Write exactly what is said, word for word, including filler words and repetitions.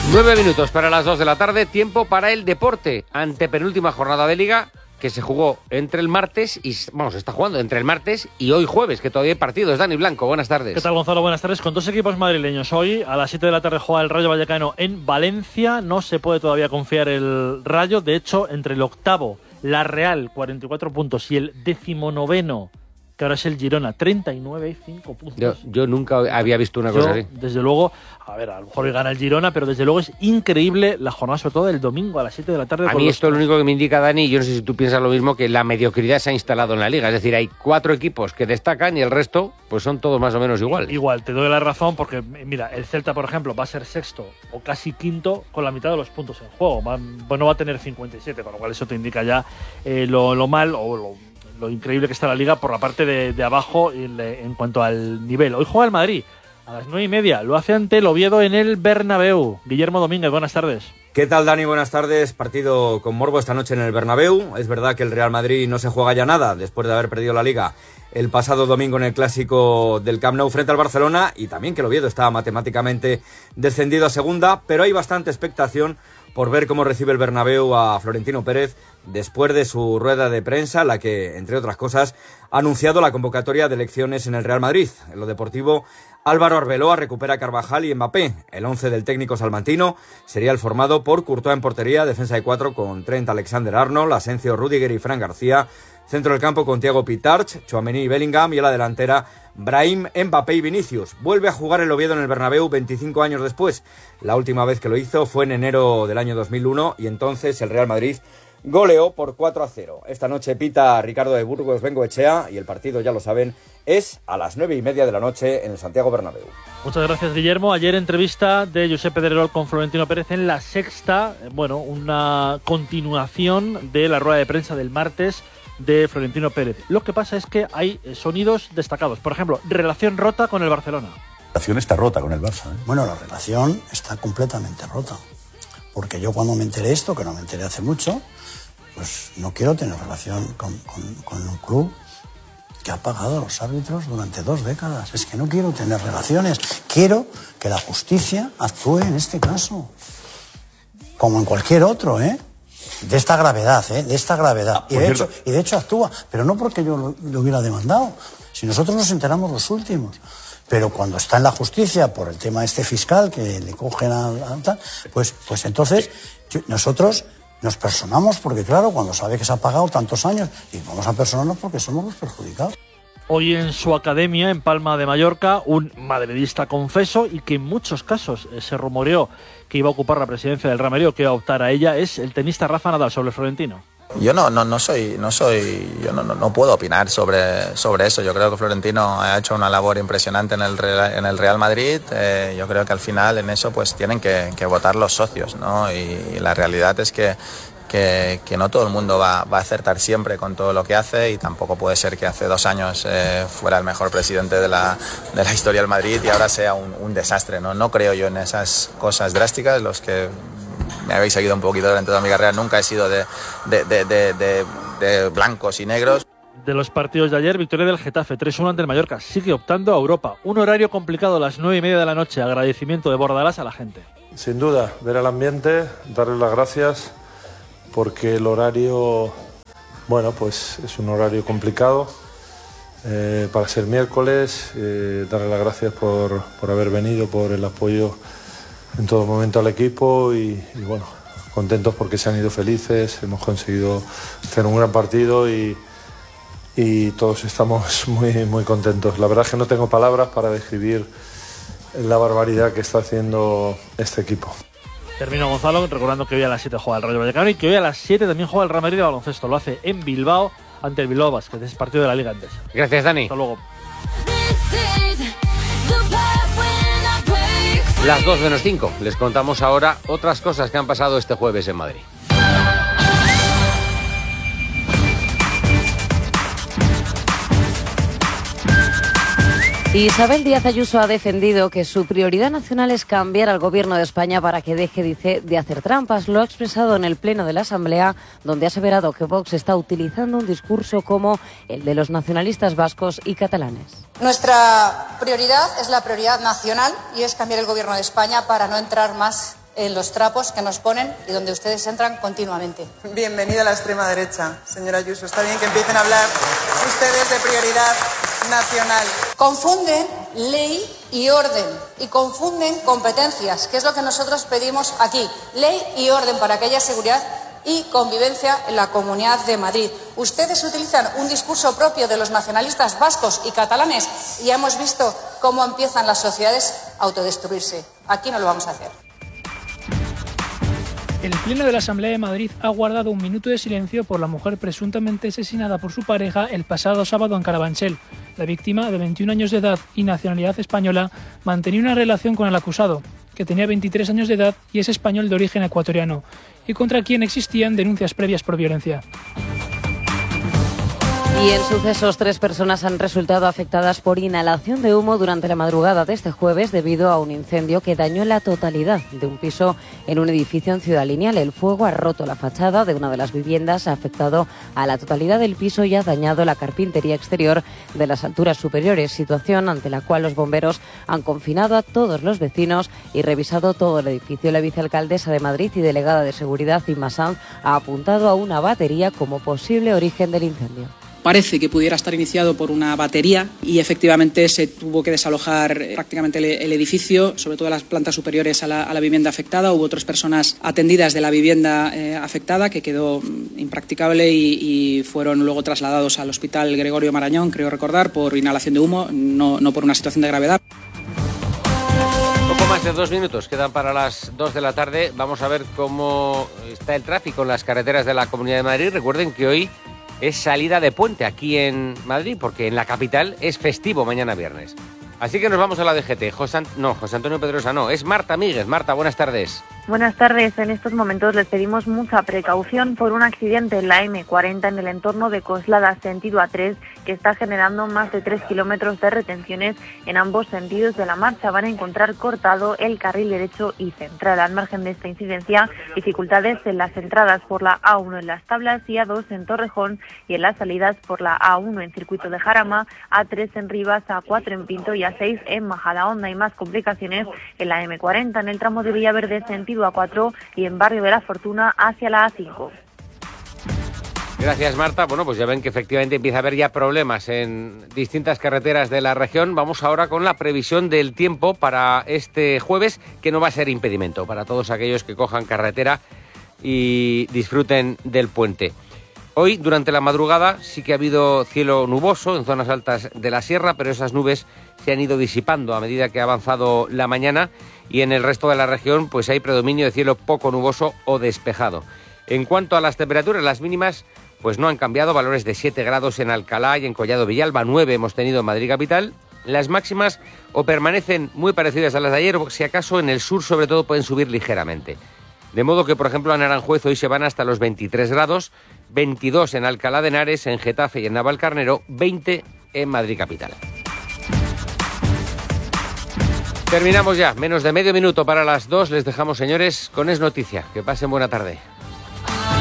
Nueve minutos para las dos de la tarde, tiempo para el deporte. Antepenúltima jornada de Liga que se jugó entre el martes y, vamos, está jugando entre el martes y hoy jueves, que todavía hay partidos. Dani Blanco, buenas tardes. ¿Qué tal, Gonzalo? Buenas tardes. Con dos equipos madrileños. Hoy a las siete de la tarde juega el Rayo Vallecano en Valencia. No se puede todavía confiar el Rayo. De hecho, entre el octavo, la Real, cuarenta y cuatro puntos, y el decimonoveno, que ahora es el Girona, treinta y nueve, cinco puntos. Yo, yo nunca había visto una yo, cosa así. Desde luego, a ver, a lo mejor hoy gana el Girona, pero desde luego es increíble la jornada, sobre todo el domingo a las siete de la tarde. A mí los... esto es lo único que me indica, Dani, y yo no sé si tú piensas lo mismo, que la mediocridad se ha instalado en la Liga. Es decir, hay cuatro equipos que destacan y el resto pues son todos más o menos iguales. Igual, te doy la razón porque, mira, el Celta, por ejemplo, va a ser sexto o casi quinto con la mitad de los puntos en juego. Va, bueno, va a tener cincuenta y siete, con lo cual eso te indica ya eh, lo, lo mal o lo... lo increíble que está la Liga por la parte de, de abajo en, en cuanto al nivel. Hoy juega el Madrid a las nueve y media. Lo hace ante el Oviedo en el Bernabéu. Guillermo Domínguez, buenas tardes. ¿Qué tal, Dani? Buenas tardes. Partido con morbo esta noche en el Bernabéu. Es verdad que el Real Madrid no se juega ya nada después de haber perdido la Liga el pasado domingo en el clásico del Camp Nou frente al Barcelona, y también que el Oviedo está matemáticamente descendido a segunda, pero hay bastante expectación por ver cómo recibe el Bernabéu a Florentino Pérez después de su rueda de prensa, la que, entre otras cosas, ha anunciado la convocatoria de elecciones en el Real Madrid. En lo deportivo, Álvaro Arbeloa recupera a Carvajal y Mbappé. El once del técnico salmantino sería el formado por Courtois en portería, defensa de cuatro con Trent Alexander-Arnold, Asensio, Rüdiger y Fran García, centro del campo con Thiago Pitarch, Tchouaméni y Bellingham, y a la delantera Brahim, Mbappé y Vinicius. Vuelve a jugar el Oviedo en el Bernabéu veinticinco años después. La última vez que lo hizo fue en enero del año dos mil uno, y entonces el Real Madrid goleó por cuatro a cero. Esta noche pita Ricardo de Burgos Bengoechea y el partido, ya lo saben, es a las nueve y media de la noche en el Santiago Bernabéu. Muchas gracias, Guillermo. Ayer entrevista de Josep Pedrerol con Florentino Pérez en La Sexta. Bueno, una continuación de la rueda de prensa del martes de Florentino Pérez. Lo que pasa es que hay sonidos destacados. Por ejemplo, relación rota con el Barcelona. La relación está rota con el Barça, ¿eh? Bueno, la relación está completamente rota. Porque yo cuando me enteré esto, que no me enteré hace mucho, pues no quiero tener relación con, con, con un club que ha pagado a los árbitros durante dos décadas. Es que no quiero tener relaciones. Quiero que la justicia actúe en este caso. Como en cualquier otro, ¿eh? De esta gravedad, ¿eh? De esta gravedad. Y de, hecho, y de hecho actúa. Pero no porque yo lo, lo hubiera demandado. Si nosotros nos enteramos los últimos. Pero cuando está en la justicia por el tema este fiscal que le cogen a, a tal, pues, pues entonces yo, nosotros nos personamos porque, claro, cuando sabe que se ha pagado tantos años, y vamos a personarnos porque somos los perjudicados. Hoy en su academia en Palma de Mallorca, un madridista confeso y que en muchos casos eh, se rumoreó que iba a ocupar la presidencia del Real Madrid o que iba a optar a ella, es el tenista Rafa Nadal sobre Florentino. Yo no, no, no soy, no soy, yo no, no, no puedo opinar sobre, sobre eso. Yo creo que Florentino ha hecho una labor impresionante en el Real, en el Real Madrid. Eh, yo creo que al final en eso pues tienen que, que votar los socios, ¿no? Y, y la realidad es que Que, que no todo el mundo va, va a acertar siempre con todo lo que hace, y tampoco puede ser que hace dos años eh, fuera el mejor presidente de la, de la historia del Madrid y ahora sea un, un desastre, ¿no? No creo yo en esas cosas drásticas. Los que me habéis seguido un poquito durante toda mi carrera, nunca he sido de, de, de, de, de, de blancos y negros. De los partidos de ayer, victoria del Getafe, tres uno ante el Mallorca. Sigue optando a Europa. Un horario complicado a las nueve y media de la noche. Agradecimiento de Bordalás a la gente. Sin duda, ver el ambiente, darles las gracias, porque el horario, bueno, pues es un horario complicado eh, para ser miércoles. Eh, darle las gracias por, por haber venido, por el apoyo en todo momento al equipo y, y bueno, contentos porque se han ido felices, hemos conseguido hacer un gran partido y, y todos estamos muy, muy contentos. La verdad es que no tengo palabras para describir la barbaridad que está haciendo este equipo. Termino, Gonzalo, recordando que hoy a las siete juega el Rayo Vallecano y que hoy a las siete también juega el Real Madrid de baloncesto. Lo hace en Bilbao ante el Bilbao Basket. Es partido de la Liga Endesa. Gracias, Dani. Hasta luego. Las dos menos cinco. Les contamos ahora otras cosas que han pasado este jueves en Madrid. Isabel Díaz Ayuso ha defendido que su prioridad nacional es cambiar al gobierno de España para que deje, dice, de hacer trampas. Lo ha expresado en el Pleno de la Asamblea, donde ha aseverado que Vox está utilizando un discurso como el de los nacionalistas vascos y catalanes. Nuestra prioridad es la prioridad nacional y es cambiar el gobierno de España para no entrar más en los trapos que nos ponen y donde ustedes entran continuamente. Bienvenida a la extrema derecha, señora Ayuso. Está bien que empiecen a hablar ustedes de prioridad nacional. Confunden ley y orden y confunden competencias, que es lo que nosotros pedimos aquí. Ley y orden para que haya seguridad y convivencia en la Comunidad de Madrid. Ustedes utilizan un discurso propio de los nacionalistas vascos y catalanes y ya hemos visto cómo empiezan las sociedades a autodestruirse. Aquí no lo vamos a hacer. El Pleno de la Asamblea de Madrid ha guardado un minuto de silencio por la mujer presuntamente asesinada por su pareja el pasado sábado en Carabanchel. La víctima, de veintiún años de edad y nacionalidad española, mantenía una relación con el acusado, que tenía veintitrés años de edad y es español de origen ecuatoriano, y contra quien existían denuncias previas por violencia. Y en sucesos, tres personas han resultado afectadas por inhalación de humo durante la madrugada de este jueves debido a un incendio que dañó la totalidad de un piso en un edificio en Ciudad Lineal. El fuego ha roto la fachada de una de las viviendas, ha afectado a la totalidad del piso y ha dañado la carpintería exterior de las alturas superiores, situación ante la cual los bomberos han confinado a todos los vecinos y revisado todo el edificio. La vicealcaldesa de Madrid y delegada de Seguridad, Inma Sanz, ha apuntado a una batería como posible origen del incendio. Parece que pudiera estar iniciado por una batería y efectivamente se tuvo que desalojar prácticamente el, el edificio, sobre todo las plantas superiores a la, a la vivienda afectada. Hubo otras personas atendidas de la vivienda eh, afectada que quedó impracticable y, y fueron luego trasladados al Hospital Gregorio Marañón, creo recordar, por inhalación de humo, no, no por una situación de gravedad. Poco más de dos minutos quedan para las dos de la tarde. Vamos a ver cómo está el tráfico en las carreteras de la Comunidad de Madrid. Recuerden que hoy es salida de puente aquí en Madrid, porque en la capital es festivo mañana viernes. Así que nos vamos a la D G T. José, no, José Antonio Pedrosa no, es Marta Míguez. Marta, buenas tardes. Buenas tardes. En estos momentos les pedimos mucha precaución por un accidente en la eme cuarenta en el entorno de Coslada, sentido A tres, que está generando más de tres kilómetros de retenciones en ambos sentidos de la marcha. Van a encontrar cortado el carril derecho y central. Al margen de esta incidencia, dificultades en las entradas por la A uno en Las Tablas y A dos en Torrejón y en las salidas por la A uno en Circuito de Jarama, A tres en Rivas, A cuatro en Pinto y A seis en Majadahonda. Y más complicaciones en la eme cuarenta en el tramo de Villaverde, sentido A cuatro y en Barrio de la Fortuna hacia la A cinco. Gracias, Marta. Bueno, pues ya ven que efectivamente empieza a haber ya problemas en distintas carreteras de la región. Vamos ahora con la previsión del tiempo para este jueves, que no va a ser impedimento para todos aquellos que cojan carretera y disfruten del puente. Hoy, durante la madrugada, sí que ha habido cielo nuboso en zonas altas de la sierra, pero esas nubes se han ido disipando a medida que ha avanzado la mañana, y en el resto de la región pues hay predominio de cielo poco nuboso o despejado. En cuanto a las temperaturas, las mínimas pues no han cambiado, valores de siete grados en Alcalá y en Collado Villalba, nueve hemos tenido en Madrid capital. Las máximas o permanecen muy parecidas a las de ayer, o si acaso en el sur sobre todo pueden subir ligeramente. De modo que, por ejemplo, en Aranjuez hoy se van hasta los veintitrés grados, veintidós en Alcalá de Henares, en Getafe y en Navalcarnero, veinte en Madrid capital. Terminamos ya, menos de medio minuto para las dos. Les dejamos, señores, con Es Noticia. Que pasen buena tarde.